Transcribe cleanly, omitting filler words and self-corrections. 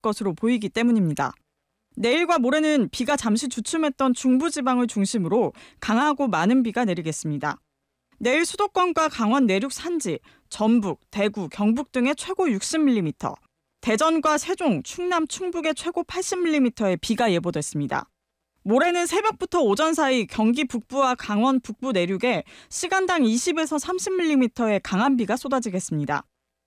것으로 보이기 때문입니다. 내일과 모레는 비가 잠시 주춤했던 중부지방을 중심으로 강하고 많은 비가 내리겠습니다. 내일 수도권과 강원 내륙 산지, 전북, 대구, 경북 등의 최고 60mm, 대전과 세종, 충남, 충북의 최고 80mm의 비가 예보됐습니다. 모레는 새벽부터 오전 사이 경기 북부와 강원 북부 내륙에 시간당 20에서 30mm의 강한 비가 쏟아지겠습니다.